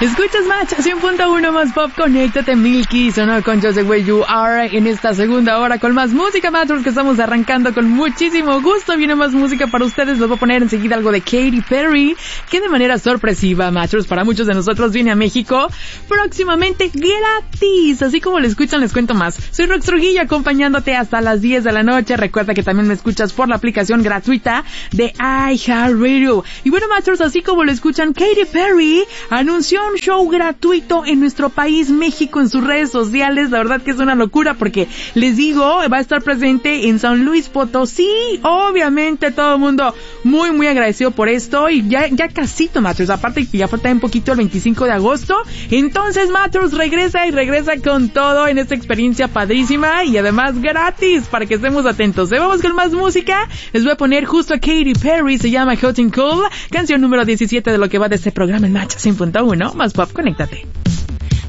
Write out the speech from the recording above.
Escuchas Match 100.1 más pop, conéctate Milky, sonó con Just the Way You Are en esta segunda hora con más música, Matchers, que estamos arrancando con muchísimo gusto. Viene más música para ustedes, les voy a poner enseguida algo de Katy Perry, que de manera sorpresiva, Matchers, para muchos de nosotros viene a México próximamente gratis, así como lo escuchan, les cuento más. Soy Rox Trujillo acompañándote hasta las 10 de la noche. Recuerda que también me escuchas por la aplicación gratuita de iHeartRadio. Y bueno, Matchers, así como lo escuchan, Katy Perry anunció un show gratuito en nuestro país, México, en sus redes sociales. La verdad que es una locura porque, les digo, va a estar presente en San Luis Potosí. Obviamente todo el mundo muy agradecido por esto, y ya casito, Matros, aparte que ya falta un poquito el 25 de agosto. Entonces, Matros regresa con todo en esta experiencia padrísima y además gratis, para que estemos atentos. Vamos con más música. Les voy a poner justo a Katy Perry, se llama Hot and Cold, canción número 17 de lo que va de este programa en Match 100.1 más pop, conéctate.